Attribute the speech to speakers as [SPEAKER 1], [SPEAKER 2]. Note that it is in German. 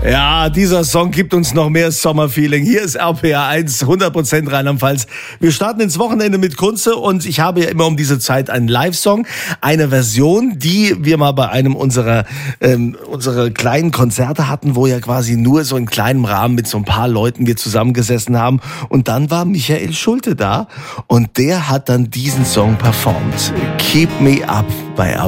[SPEAKER 1] Ja, dieser Song gibt uns noch mehr Sommerfeeling. Hier ist RPR 1, 100% Rheinland-Pfalz. Wir starten ins Wochenende mit Kunze und ich habe ja immer um diese Zeit einen Live-Song, eine Version, die wir mal bei einem unserer kleinen Konzerte hatten, wo ja quasi nur so in kleinem Rahmen mit so ein paar Leuten wir zusammengesessen haben. Und dann war Michael Schulte da und der hat dann diesen Song performt. Keep Me Up bei RPR.